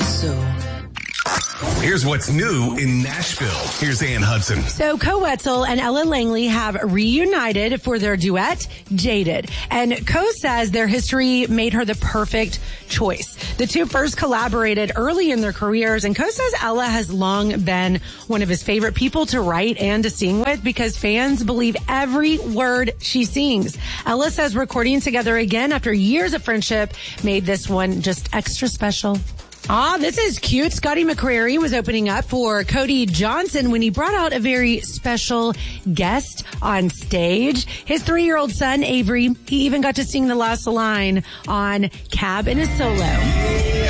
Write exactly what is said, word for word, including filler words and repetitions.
so. Here's what's new in Nashville. Here's Ann Hudson. So Ko Wetzel and Ella Langley have reunited for their duet, Jaded. And Ko says their history made her the perfect choice. The two first collaborated early in their careers, and Ko says Ella has long been one of his favorite people to write and to sing with because fans believe every word she sings. Ella says recording together again after years of friendship made this one just extra special. Ah, this is cute. Scotty McCreery was opening up for Cody Johnson when he brought out a very special guest on stage. His three-year-old son, Avery, he even got to sing the last line on Cab in a Solo.